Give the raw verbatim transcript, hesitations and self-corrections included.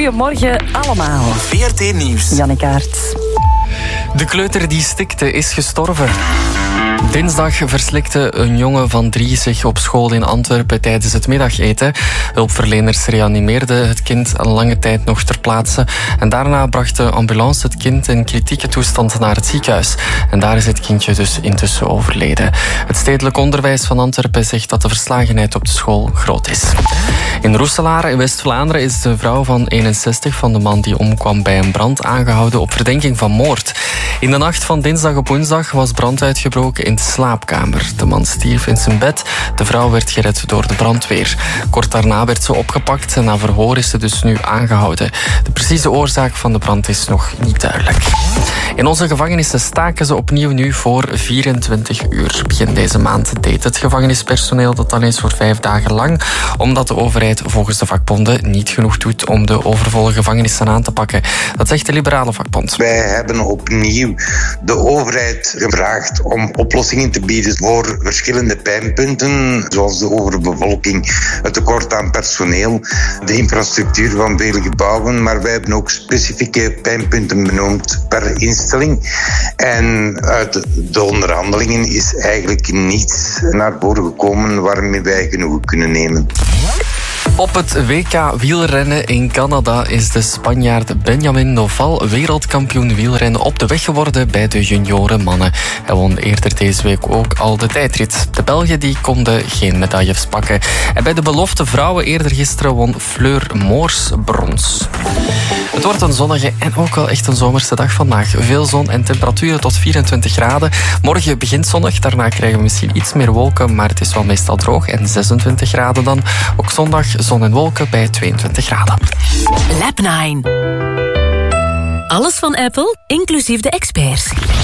Goedemorgen allemaal. V R T Nieuws. Janneke Aerts. De kleuter die stikte is gestorven. Dinsdag verslikte een jongen van drie zich op school in Antwerpen tijdens het middageten. Hulpverleners reanimeerden het kind een lange tijd nog ter plaatse. En daarna bracht de ambulance het kind in kritieke toestand naar het ziekenhuis. En daar is het kindje dus intussen overleden. Het stedelijk onderwijs van Antwerpen zegt dat de verslagenheid op de school groot is. In Roeselaar in West-Vlaanderen is de vrouw van eenenzestig van de man die omkwam bij een brand aangehouden op verdenking van moord. In de nacht van dinsdag op woensdag was brand uitgebroken in de slaapkamer. De man stierf in zijn bed. De vrouw werd gered door de brandweer. Kort daarna werd ze opgepakt en na verhoor is ze dus nu aangehouden. De precieze oorzaak van de brand is nog niet duidelijk. In onze gevangenissen staken ze opnieuw nu voor vierentwintig uur. Begin deze maand deed het gevangenispersoneel dat al eens voor vijf dagen lang, omdat de overheid volgens de vakbonden niet genoeg doet om de overvolle gevangenissen aan te pakken. Dat zegt de Liberale Vakbond. Wij hebben opnieuw de overheid gevraagd om oplossingen te bieden voor verschillende pijnpunten, zoals de overbevolking, het tekort aan personeel, de infrastructuur van vele gebouwen, maar wij hebben ook specifieke pijnpunten benoemd per instelling. En uit de onderhandelingen is eigenlijk niets naar voren gekomen waarmee wij genoegen kunnen nemen. Op het W K wielrennen in Canada is de Spanjaard Benjamin Noval wereldkampioen wielrennen op de weg geworden bij de junioren mannen. Hij won eerder deze week ook al de tijdrit. De Belgen die konden geen medailles pakken. En bij de belofte vrouwen eerder gisteren won Fleur Moors brons. Het wordt een zonnige en ook wel echt een zomerse dag vandaag. Veel zon en temperaturen tot vierentwintig graden. Morgen begint zonnig, daarna krijgen we misschien iets meer wolken, maar het is wel meestal droog en zesentwintig graden dan. Ook zondag zon en wolken bij tweeëntwintig graden. Lab nine. Alles van Apple, inclusief de experts.